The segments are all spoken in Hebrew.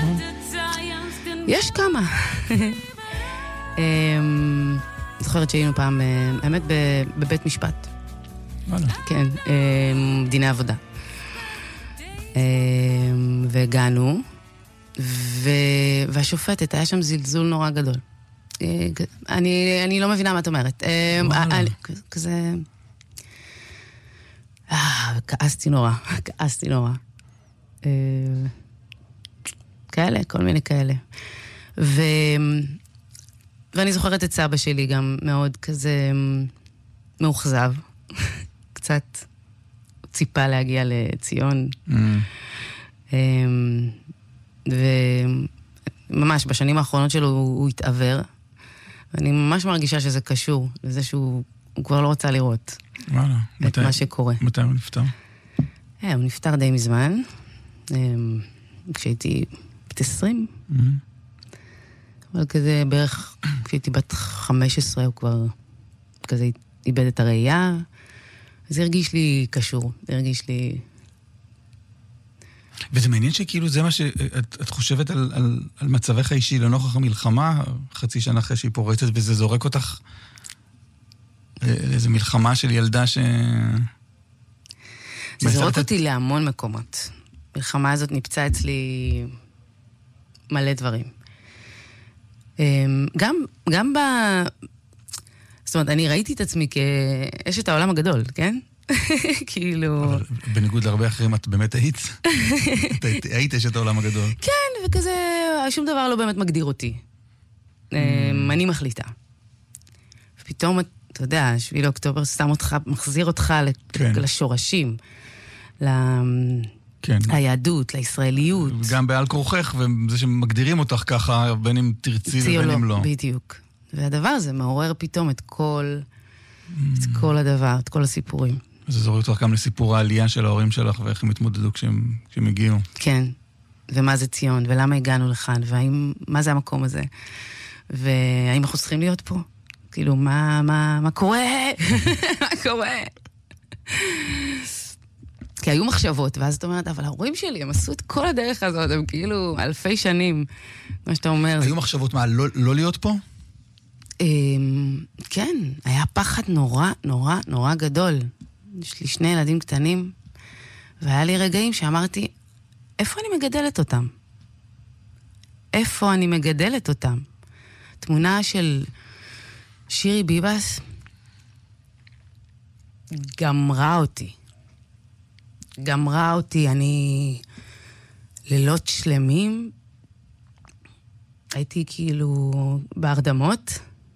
יש כמה. זוכרת שהיינו פעם, האמת, בבית משפט. כן, דיני עבודה. והגענו, והשופטת, היה שם זלזול נורא גדול. אני לא מבינה מה את אומרת. כזה... כעסתי נורא. כאלה, כל מיני כאלה. ואני זוכרת את סבא שלי גם מאוד כזה מאוכזב. קצת ציפה להגיע לציון. וממש בשנים האחרונות שלו הוא התעבר. ואני ממש מרגישה שזה קשור לזה שהוא כבר לא רוצה לראות את מה שקורה. מתי הוא נפטר? הוא נפטר די מזמן. כשהייתי בת 20. אבל כזה בערך, כשהייתי בת 15, הוא כבר כזה איבד את הראייה. זה הרגיש לי קשור, זה הרגיש לי... וזה מעניין שכאילו זה מה שאת חושבת על מצבך האישי לנוכח המלחמה, חצי שנה אחרי שהיא פורצת, וזה זורק אותך לאיזו מלחמה של ילדה ש... זה זורק אותי להמון מקומות. מלחמה הזאת נפצע אצלי מלא דברים. גם זאת אומרת, אני ראיתי את עצמי כאשת העולם הגדול, כן? כאילו... אבל בניגוד להרבה אחרים, את באמת היית? היית אשת העולם הגדול. כן, וכזה, שום דבר לא באמת מגדיר אותי. אני מחליטה. ופתאום, אתה יודע, 7 לאוקטובר שם אותך, מחזיר אותך לשורשים, ליהדות, לישראליות. גם בעל כורחך, וזה שמגדירים אותך ככה, בין אם תרצי ובין אם לא. בדיוק. והדבר הזה מעורר פתאום את כל הדבר, את כל הסיפורים. זה זורק אותך גם לסיפור העלייה של ההורים שלך, ואיך הם התמודדו כשהם הגיעו. כן. ומה זה ציון, ולמה הגענו לכאן, ומה זה המקום הזה. והאם אנחנו צריכים להיות פה? כאילו, מה קורה? מה קורה? כי היו מחשבות, ואז אתה אומרת, אבל ההורים שלי, הם עשו את כל הדרך הזאת, הם כאילו אלפי שנים, מה שאתה אומר. היו מחשבות מה, לא להיות פה? כן, היה פחד נורא גדול. יש לי 2 ילדים קטנים, והיה לי רגעים שאמרתי, איפה אני מגדלת אותם? תמונה של שירי ביבס גמרה אותי, אני לילות שלמים, הייתי כאילו בהרדמות,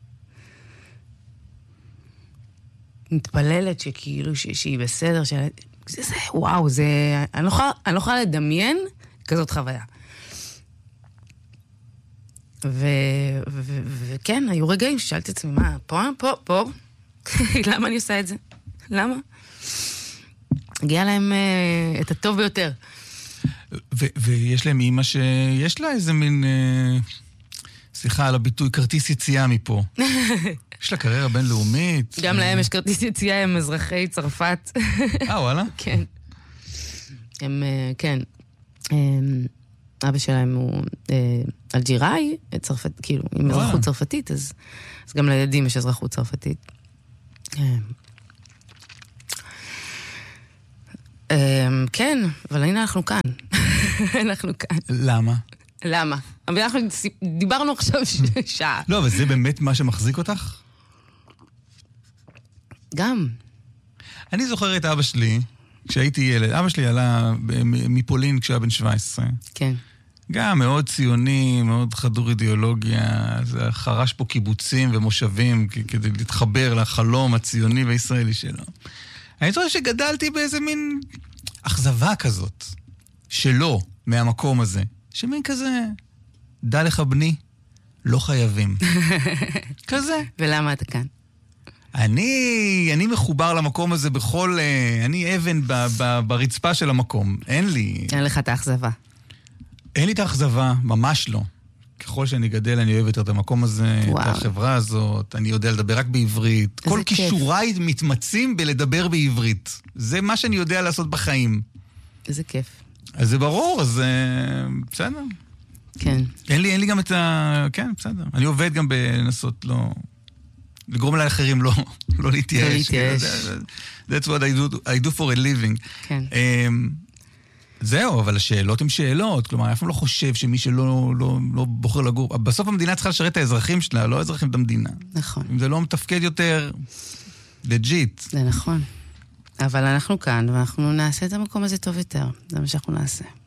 מתפללת שכאילו שהיא בסדר, וואו, אני לא יכולה לדמיין כזאת חוויה. וכן, היו רגעים ששאלתי את עצמי, מה, פה? למה אני עושה את זה? למה? הגיע להם את הטוב ביותר. ויש להם אימא שיש לה איזה מין, סליחה על הביטוי, כרטיס יציאה מפה. יש לה קריירה בינלאומית. גם להם יש כרטיס יציאה, הם אזרחי צרפת. וואלה? כן. כן. אבא שלהם הוא אלג'יראי, צרפת, כאילו, עם אזרחות צרפתית, אז גם לילדים יש אזרחות צרפתית. כן, אבל הנה אנחנו כאן. למה? אבל אנחנו דיברנו עכשיו שעה. לא, אבל זה באמת מה שמחזיק אותך? גם. אני זוכר את אבא שלי, כשהייתי ילד. אבא שלי עלה מפולין כשהיה בן 17. כן. גם מאוד ציוני, מאוד חדור אידיאולוגיה. זה חרש פה קיבוצים ומושבים כדי להתחבר לחלום הציוני והישראלי שלו. אני זוכר שגדלתי באיזה מין אכזבה כזאת, שלא, מהמקום הזה. שמין כזה, דע לך בני, לא חייבים. כזה. ולמה אתה כאן? אני מחובר למקום הזה בכל... אני אבן ברצפה של המקום. אין לך את האכזבה. אין לי את האכזבה, ממש לא. ככל שאני גדל, אני אוהב יותר את המקום הזה, את החברה הזאת, אני יודע לדבר רק בעברית. כל כישוריי מתמצים בלדבר בעברית. זה מה שאני יודע לעשות בחיים. איזה כיף. אז זה ברור, אז בסדר. כן. אין לי גם את כן, בסדר. אני עובד גם בנסות לגרום לאחרים לא להתייאש. That's what I do for a living. כן. זהו, אבל השאלות הן שאלות. כלומר, אף פעם לא חושב שמי שלא בוחר לגור. בסוף המדינה צריכה לשרת את האזרחים שלה, לא האזרחים את המדינה. נכון. אם זה לא מתפקד יותר, לג'יט. זה נכון. אבל אנחנו כאן, ואנחנו נעשה את המקום הזה טוב יותר. זה מה שאנחנו נעשה.